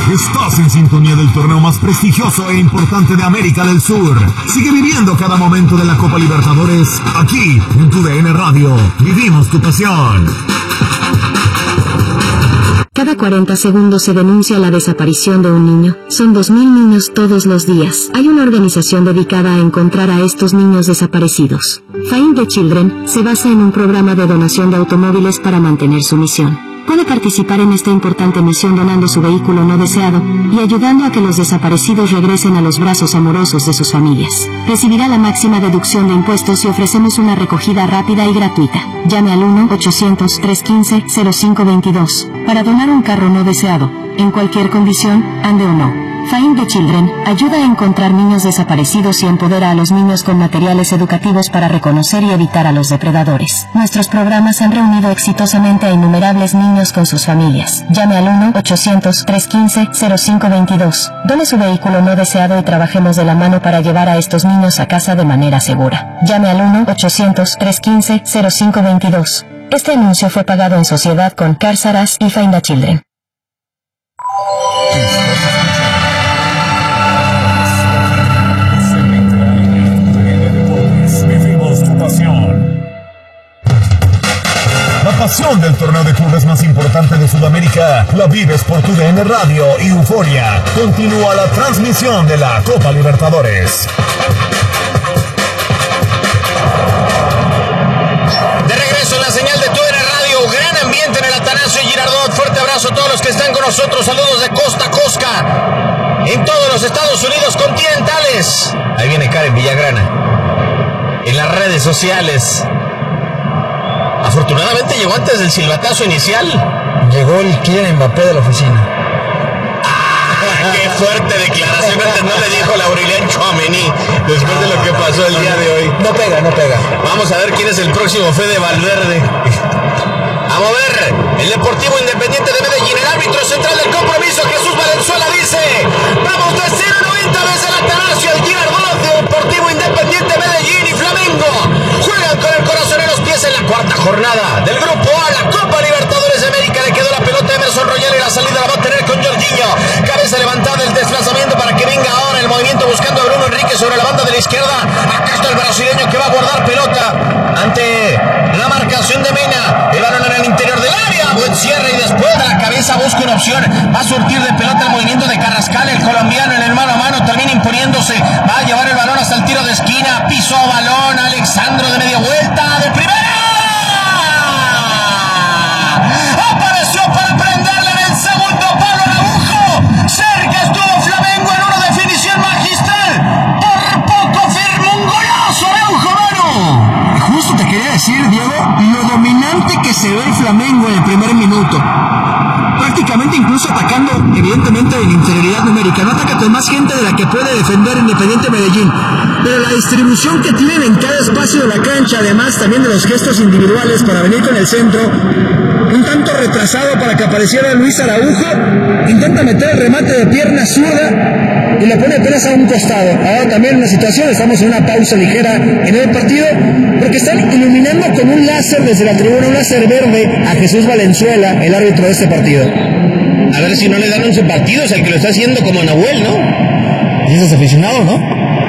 Estás en sintonía del torneo más prestigioso e importante de América del Sur. Sigue viviendo cada momento de la Copa Libertadores aquí en tu DN Radio. Vivimos tu pasión. Cada 40 segundos se denuncia la desaparición de un niño. Son 2.000 niños todos los días. Hay una organización dedicada a encontrar a estos niños desaparecidos. Find the Children se basa en un programa de donación de automóviles para mantener su misión. Puede participar en esta importante misión donando su vehículo no deseado y ayudando a que los desaparecidos regresen a los brazos amorosos de sus familias. Recibirá la máxima deducción de impuestos y ofrecemos una recogida rápida y gratuita. Llame al 1-800-315-0522 para donar un carro no deseado, en cualquier condición, ande o no. Find the Children ayuda a encontrar niños desaparecidos y empodera a los niños con materiales educativos para reconocer y evitar a los depredadores. Nuestros programas han reunido exitosamente a innumerables niños con sus familias. Llame al 1-800-315-0522. Done su vehículo no deseado y trabajemos de la mano para llevar a estos niños a casa de manera segura. Llame al 1-800-315-0522. Este anuncio fue pagado en sociedad con Cars R Us y Find the Children. La pasión del torneo de clubes más importante de Sudamérica la vives por tu DN Radio y Euforia. Continúa la transmisión de la Copa Libertadores. De regreso en la señal de tu DN Radio, gran ambiente en el Atanasio Girardot. Fuerte abrazo a todos los que están con nosotros. Saludos de costa a costa en todos los Estados Unidos continentales. Ahí viene Karen Villagrana en las redes sociales. Afortunadamente llegó antes del silbatazo inicial. Llegó el Kylian Mbappé de la oficina. ¡Qué fuerte declaración! No le dijo la Aurelian Tchouaméni después de lo que pasó el día de hoy. No pega. Vamos a ver quién es el próximo Fede Valverde. A mover el Deportivo Independiente de Medellín. El árbitro central del compromiso, Jesús Valenzuela, dice: vamos de 0-90 desde el Atanasio al Girardot. Deportivo Independiente Medellín y Flamengo juegan con el corazón en los pies en la cuarta jornada del Grupo A, la Copa Libertadores de América. Le quedó la pelota a Emerson Royal y la salida la va a tener con Jorginho. Cabeza levantada, el desplazamiento para que venga ahora el movimiento buscando a Bruno Enrique sobre la banda de la izquierda. Acá está el brasileño que va a guardar pelota ante la marcación de Mena. El balón en el interior del área, buen cierre y después de la cabeza busca una opción. Va a surtir de pelota el movimiento de Carrascal, el colombiano en el mano a mano termina imponiéndose. Va a llevar el balón hasta el tiro de esquina, pisó balón Alexandro de media vuelta, de primera. Apareció para prenderle en el segundo palo Araujo. Cerca estuvo Flamengo en una definición magistral. Por poco firma un golazo Araujo, mano. Justo te quería decir, Diego, lo dominante que se ve el Flamengo en el primer minuto. Prácticamente incluso atacando, evidentemente, en inferioridad numérica. No ataca con más gente de la que puede defender Independiente Medellín. Pero la distribución que tienen en cada espacio de la cancha, además también de los gestos individuales para venir con el centro, un tanto retrasado para que apareciera Luis Araujo, intenta meter el remate de pierna zurda y lo pone apenas a un costado. Ahora también una situación, estamos en una pausa ligera en el partido, porque están iluminando con un láser desde la tribuna, un láser verde a Jesús Valenzuela, el árbitro de este partido. A ver si no le dan 11 partidos al que lo está haciendo como Nahuel, ¿no? Y ese es aficionado, ¿no?